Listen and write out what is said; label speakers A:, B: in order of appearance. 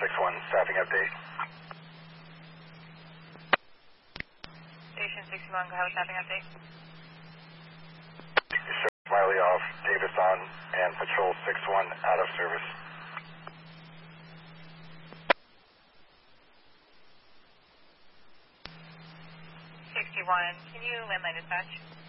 A: 61, staffing update.
B: Station 61, go ahead with staffing update.
A: Smiley off, Davis on, and Patrol 61 out of service.
B: 61, can you landline dispatch?